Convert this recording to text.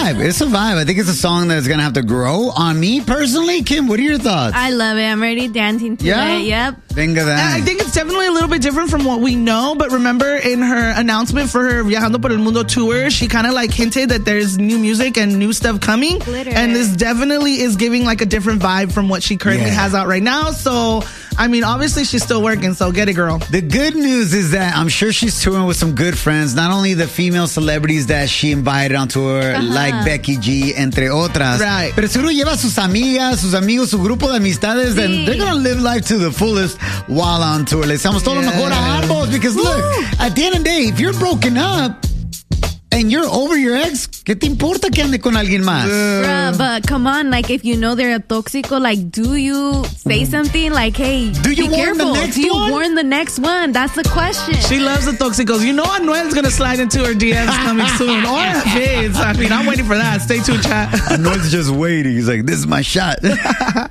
vibe. It's a vibe. I think it's a song that's going to have to grow on me personally. Kim, what are your thoughts? I love it. I'm already dancing to it. Yep. Venga de ahí. I think it's definitely a little bit different from what we know, but remember in her announcement for her Viajando por el Mundo tour, she kind of like hinted that there's new music and new stuff coming. Glitter. And this definitely is giving like a different vibe from what she currently has out right now. So, I mean, obviously she's still working, so get it, girl. The good news is that I'm sure she's touring with some good friends, not only the female celebrities that she invited on tour, like Becky G, entre otras. Right. Pero seguro lleva sus amigas, sus amigos, su grupo de amistades, and they're going to live life to the fullest while on tour. Le deseamos todo lo mejor a ambos, because look, at the end of the day, if you're broken up, and you're over your ex, ¿qué te importa que ande con alguien más? Bruh, but come on, like if you know they're a tóxico, like do you say something like, hey, do you be warn careful? the next do you one? warn the next one? That's the question. She loves the Toxicos. You know Anuel's going to slide into her DMs coming soon. Or her vids. I mean, I'm waiting for that. Stay tuned, chat. Anuel's just waiting. He's like, this is my shot.